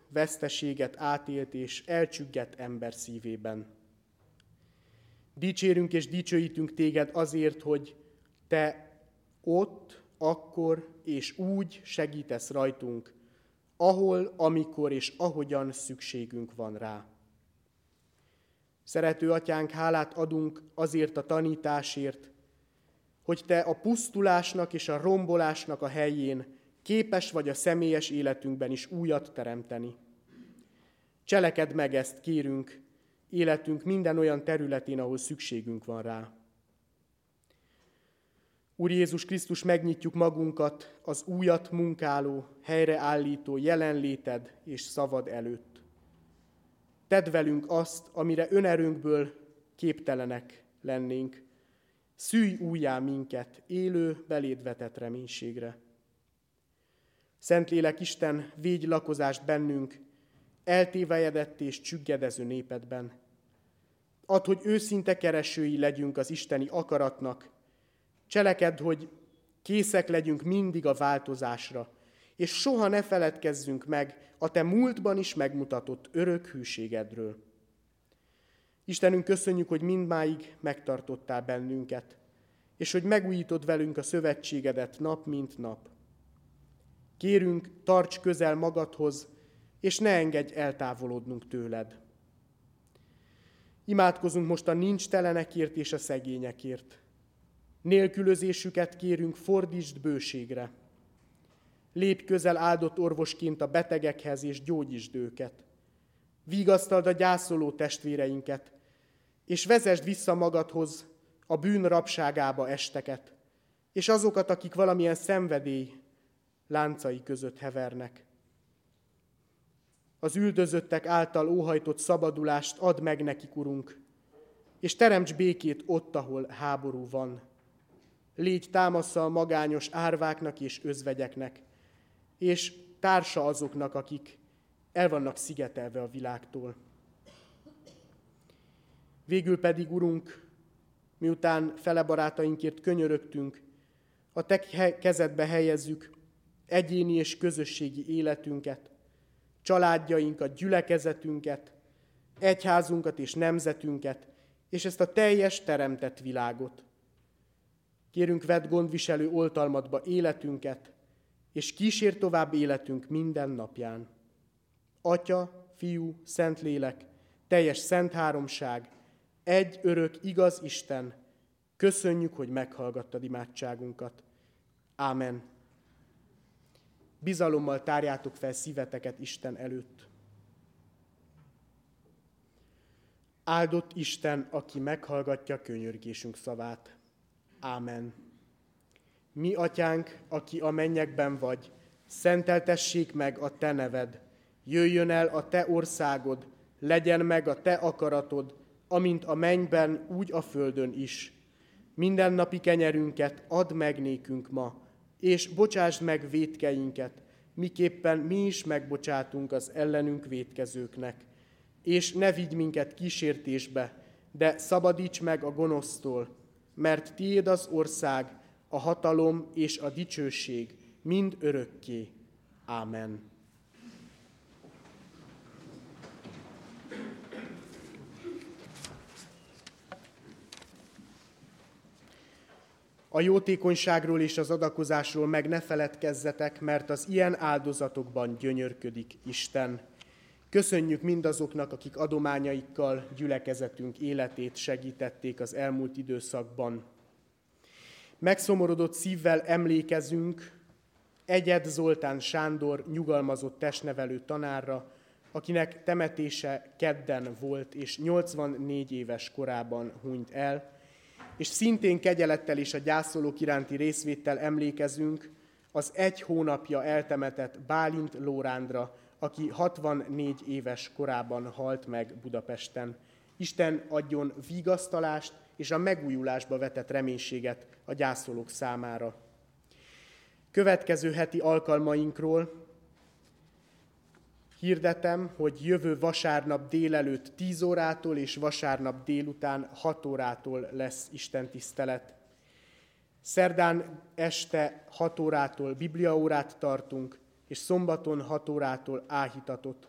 veszteséget átélt és elcsüggett ember szívében. Dicsérünk és dicsőítünk téged azért, hogy te ott, akkor és úgy segítesz rajtunk, ahol, amikor és ahogyan szükségünk van rá. Szerető atyánk, hálát adunk azért a tanításért, hogy te a pusztulásnak és a rombolásnak a helyén képes vagy a személyes életünkben is újat teremteni. Cselekedd meg ezt, kérünk, életünk minden olyan területén, ahol szükségünk van rá. Úr Jézus Krisztus, megnyitjuk magunkat az újat munkáló, helyreállító jelenléted és szavad előtt. Tedd velünk azt, amire önerőnkből képtelenek lennénk. Szülj újjá minket élő, beléd vetett reménységre. Szentlélek Isten, védj lakozást bennünk, eltévejedett és csüggedező népedben. Add, hogy őszinte keresői legyünk az isteni akaratnak. Cselekedd, hogy készek legyünk mindig a változásra, és soha ne feledkezzünk meg a te múltban is megmutatott örök hűségedről. Istenünk, köszönjük, hogy mindmáig megtartottál bennünket, és hogy megújítod velünk a szövetségedet nap mint nap. Kérünk, tarts közel magadhoz, és ne engedj eltávolodnunk tőled. Imádkozunk most a nincstelenekért és a szegényekért. Nélkülözésüket kérünk, fordítsd bőségre. Lépj közel áldott orvosként a betegekhez, és gyógyítsd őket. Vigasztald a gyászoló testvéreinket, és vezesd vissza magadhoz a bűn rabságába esteket, és azokat, akik valamilyen szenvedély láncai között hevernek. Az üldözöttek által óhajtott szabadulást add meg nekik, Urunk, és teremts békét ott, ahol háború van. Légy támasza a magányos árváknak és özvegyeknek, és társa azoknak, akik el vannak szigetelve a világtól. Végül pedig, Urunk, miután fele barátainkért könyörögtünk, a te kezedbe helyezzük egyéni és közösségi életünket, családjainkat, gyülekezetünket, egyházunkat és nemzetünket, és ezt a teljes teremtett világot. Kérünk, vedd gondviselő oltalmadba életünket, és kísérd tovább életünk minden napján. Atya, Fiú, Szentlélek, teljes szent háromság, egy örök, igaz Isten, köszönjük, hogy meghallgattad imádságunkat. Ámen. Bizalommal tárjátok fel szíveteket Isten előtt. Áldott Isten, aki meghallgatja könyörgésünk szavát. Ámen. Mi, Atyánk, aki a mennyekben vagy, szenteltessék meg a te neved. Jöjjön el a te országod, legyen meg a te akaratod, amint a mennyben, úgy a földön is. Mindennapi kenyerünket add meg nékünk ma, és bocsásd meg vétkeinket, miképpen mi is megbocsátunk az ellenünk vétkezőknek. És ne vigy minket kísértésbe, de szabadíts meg a gonosztól, mert tiéd az ország, a hatalom és a dicsőség mind örökké. Ámen. A jótékonyságról és az adakozásról meg ne feledkezzetek, mert az ilyen áldozatokban gyönyörködik Isten. Köszönjük mindazoknak, akik adományaikkal gyülekezetünk életét segítették az elmúlt időszakban. Megszomorodott szívvel emlékezünk Egyed Zoltán Sándor nyugalmazott testnevelő tanárra, akinek temetése kedden volt, és 84 éves korában hunyt el, és szintén kegyelettel és a gyászolók iránti részvéttel emlékezünk az 1 hónapja eltemetett Bálint Lórándra, aki 64 éves korában halt meg Budapesten. Isten adjon vigasztalást és a megújulásba vetett reménységet a gyászolók számára. Következő heti alkalmainkról hirdetem, hogy jövő vasárnap délelőtt 10 órától és vasárnap délután 6 órától lesz istentisztelet. Szerdán este 6 órától bibliaórát tartunk, és szombaton 6 órától áhítatot.